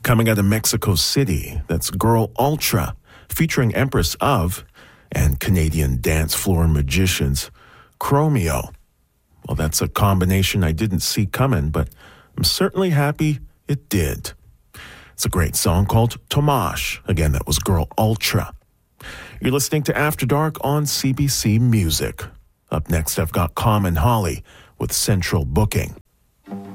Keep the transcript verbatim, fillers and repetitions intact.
Coming out of Mexico City, that's Girl Ultra, featuring Empress of and Canadian dance floor magicians Chromeo. Well, that's a combination I didn't see coming, but I'm certainly happy it did. It's a great song called Tomash. Again, that was Girl Ultra. You're listening to After Dark on C B C Music. Up next, I've got Common Holly with Central Booking.